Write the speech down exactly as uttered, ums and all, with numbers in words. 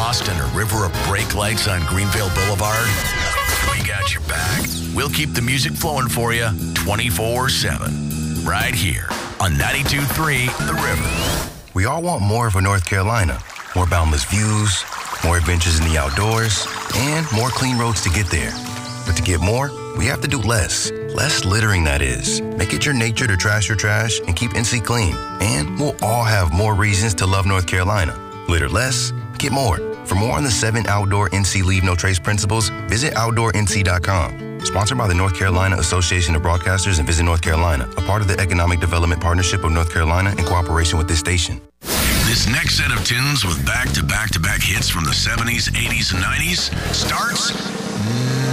lost in a river of brake lights on Greenville Boulevard? We got your back. We'll keep the music flowing for you twenty-four seven. Right here on ninety-two point three The River. We all want more for North Carolina. More boundless views, more adventures in the outdoors, and more clean roads to get there. But to get more, we have to do less. Less littering, that is. Make it your nature to trash your trash and keep N C clean. And we'll all have more reasons to love North Carolina. Litter less, get more. For more on the seven outdoor N C Leave No Trace principles, visit outdoor N C dot com. Sponsored by the North Carolina Association of Broadcasters and Visit North Carolina, a part of the Economic Development Partnership of North Carolina in cooperation with this station. This next set of tunes with back-to-back-to-back hits from the seventies, eighties, and nineties starts